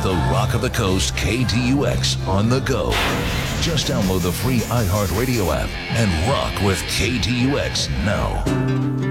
the Rock of the Coast KTUX on the go. Just download the free iHeartRadio app and rock with KTUX now.